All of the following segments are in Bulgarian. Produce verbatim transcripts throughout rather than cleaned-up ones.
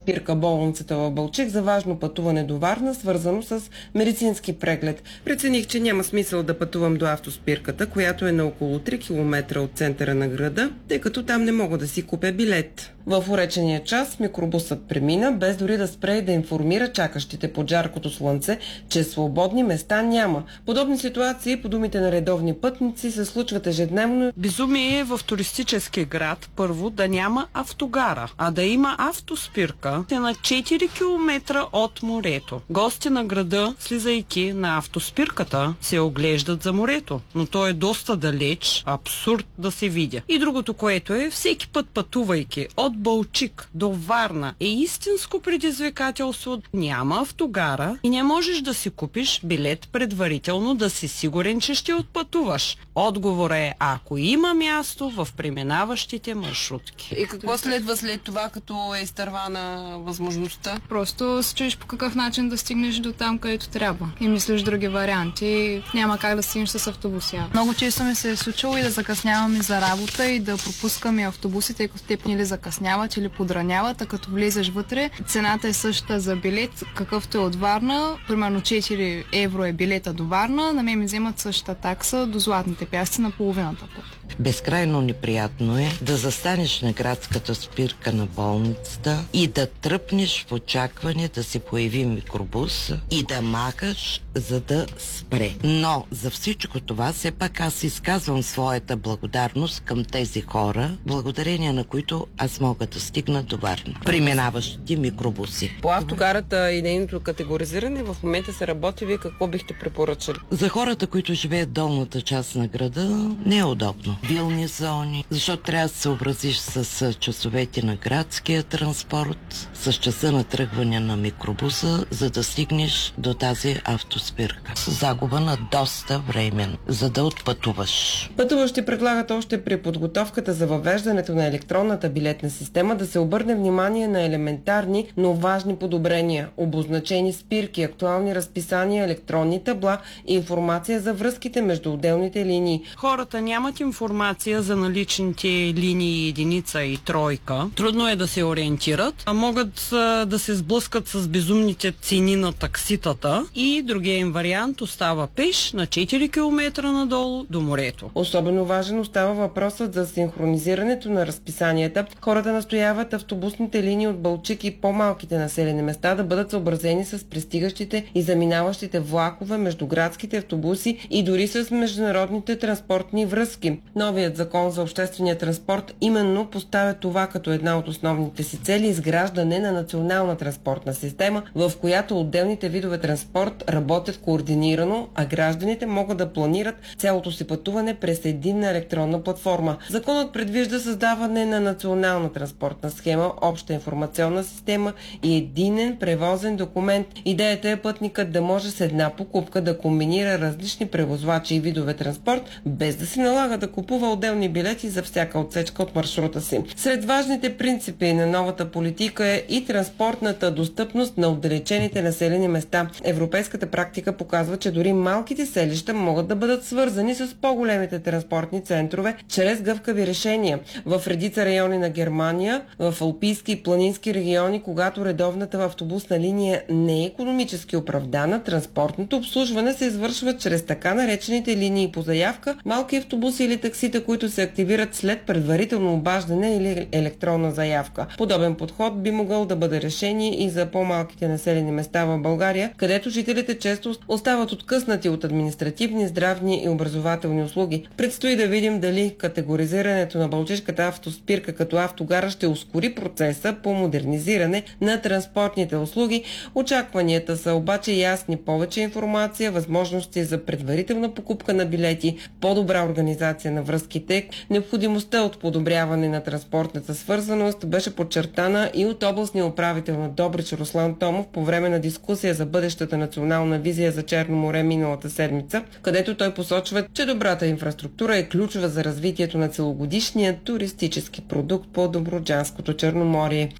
автоспирка болницата в Балчик за важно пътуване до Варна, свързано с медицински преглед. Прецених, че няма смисъл да пътувам до автоспирката, която е на около три километра от центъра на града, тъй като там не мога да си купя билет. В уречения час микробусът премина, без дори да спре и да информира чакащите под жаркото слънце, че свободни места няма. Подобни ситуации, по думите на редовни пътници, се случват ежедневно. Безумие е в туристически град първо да няма автогара, а да има автоспирка е на четири километра от морето. Гости на града, слизайки на автоспирката, се оглеждат за морето, но то е доста далеч, абсурд да се видя. И другото, което е, всеки път пътувайки от Балчик до Варна е истинско предизвикателство. Няма автогара и не можеш да си купиш билет предварително, да си сигурен, че ще отпътуваш. Отговорът е, ако има място в преминаващите маршрутки. И какво следва след това, като е изтървана възможността? Просто се чуеш по какъв начин да стигнеш до там, където трябва. И мислиш други варианти. Няма как да стигнеш с автобуси. Много често ми се е случило и да закъсняваме за работа и да пропускаме автобусите, ако те или закъсняват, или подраняват, а като влезеш вътре, цената е същата за билет, какъвто е от Варна. Примерно четири евро е билета до Варна, на мен ми вземат същата такса до Златните пясъци на половината път. Безкрайно неприятно е да застанеш на градската спирка на болницата и да тръпнеш в очакване да се появи микробус и да махаш, за да спре. Но за всичко това все пак аз изказвам своята благодарност към тези хора, благодарение на които аз мога да стигна до Варна. Преминаващи микробуси. По автогарата и нейното категоризиране в момента се работи. Вие какво бихте препоръчали? За хората, които живеят в долната част на града, не е удобно. Билни зони, защото трябва да се съобразиш с часовете на градския транспорт, с часа на тръгване на микробуса, за да стигнеш до тази автоспирка. С загуба на доста време, за да отпътуваш. Пътуващи предлагат още при подготовката за въвеждането на електронната билетна система да се обърне внимание на елементарни, но важни подобрения. Обозначени спирки, актуални разписания, електронни табла и информация за връзките между отделните линии. Хората нямат информация за наличните линии единица и тройка. Трудно е да се ориентират, а могат а, да се сблъскат с безумните цени на такситата и другия им вариант остава пеш на четири километра надолу до морето. Особено важен остава въпросът за синхронизирането на разписанията. Хората настояват автобусните линии от Балчик и по-малките населени места да бъдат съобразени с пристигащите и заминаващите влакове, междуградските автобуси и дори с международните транспортни връзки. Новият закон за обществения транспорт именно поставя това като една от основните си цели – изграждане на национална транспортна система, в която отделните видове транспорт работят координирано, а гражданите могат да планират цялото си пътуване през единна електронна платформа. Законът предвижда създаване на национална транспортна схема, обща информационна система и единен превозен документ. Идеята е пътникът да може с една покупка да комбинира различни превозвачи и видове транспорт, без да се налага да купува отделни билети за всяка отсечка от маршрута си. Сред важните принципи на новата политика е и транспортната достъпност на отдалечените населени места. Европейската практика показва, че дори малките селища могат да бъдат свързани с по-големите транспортни центрове чрез гъвкави решения. В редица райони на Германия, в алпийски и планински региони, когато редовната автобусна линия не е икономически оправдана, транспортното обслужване се извършва чрез така наречените линии по заявка, малки автобуси или таксита, които се активират след предварително обаждане или електронна заявка. Подобен подход би могъл да бъде решение и за по-малките населени места в България, където жителите често остават откъснати от административни, здравни и образователни услуги. Предстои да видим дали категоризирането на Балчишката автоспирка като автогара ще ускори процеса по модернизиране на транспортните услуги. Очакванията са обаче ясни: повече информация, възможности за предварителна покупка на билети, по-добра организация на връзките. Необходимостта от подобряване на транспортната свързаност беше подчертана и от областния управител на Добрич Руслан Томов по време на дискусия за бъдещата национална визия за Черно море миналата седмица, където той посочва, че добрата инфраструктура е ключова за развитието на целогодишния туристически продукт по Добруджанското Черноморие.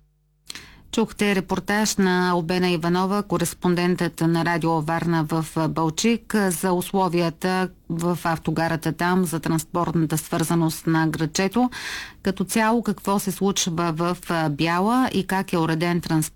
Чухте репортаж на Албена Иванова, кореспондентът на Радио Варна в Балчик, за условията в автогарата там, за транспортната свързаност на градчето. Като цяло какво се случва в Бяла и как е уреден транспорт